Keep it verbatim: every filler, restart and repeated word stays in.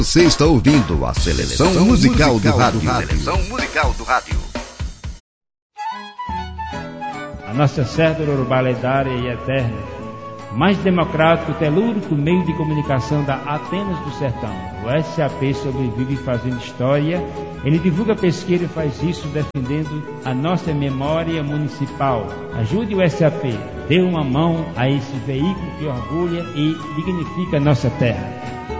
Você está ouvindo a Seleção, Seleção Musical, musical do Rádio. Seleção Musical do Rádio. A nossa cédula urbana lendária e eterna, mais democrático, telúrico meio de comunicação da Atenas do Sertão. O S A P sobrevive fazendo história. Ele divulga pesquisa e faz isso defendendo a nossa memória municipal. Ajude o S A P. Dê uma mão a esse veículo que orgulha e dignifica a nossa terra.